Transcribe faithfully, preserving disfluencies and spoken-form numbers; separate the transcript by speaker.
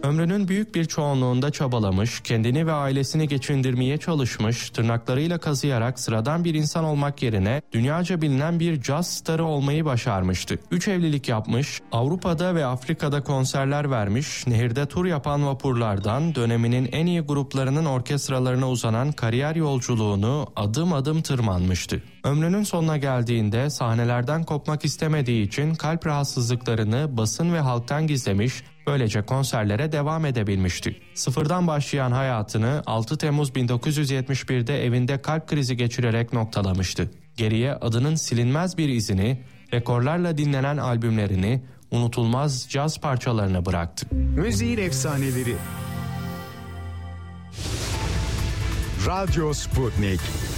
Speaker 1: Ömrünün büyük bir çoğunluğunda çabalamış, kendini ve ailesini geçindirmeye çalışmış, tırnaklarıyla kazıyarak sıradan bir insan olmak yerine dünyaca bilinen bir caz starı olmayı başarmıştı. Üç evlilik yapmış, Avrupa'da ve Afrika'da konserler vermiş, nehirde tur yapan vapurlardan döneminin en iyi gruplarının orkestralarına uzanan kariyer yolculuğunu adım adım tırmanmıştı. Ömrünün sonuna geldiğinde sahnelerden kopmak istemediği için kalp rahatsızlıklarını basın ve halktan gizlemiş, böylece konserlere devam edebilmişti. Sıfırdan başlayan hayatını altı Temmuz bin dokuz yüz yetmiş bir'de evinde kalp krizi geçirerek noktalamıştı. Geriye adının silinmez bir izini, rekorlarla dinlenen albümlerini, unutulmaz caz parçalarını bıraktı.
Speaker 2: Müziğin efsaneleri. Radyo Sputnik.